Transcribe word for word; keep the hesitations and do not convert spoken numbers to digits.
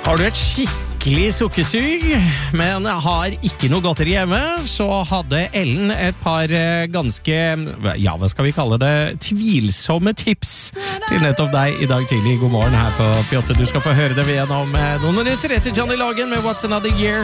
Har du et skikkelig sukkersug, men har ikke noe godteri hjemme, så hadde Ellen et par ganske, ja, hva skal vi kalle det, tvilsomme tips til nettopp deg i dag tidlig. God morgen her på P åtte. Du skal få høre det igjen om noen minutter etter Johnny Logan med What's Another Year.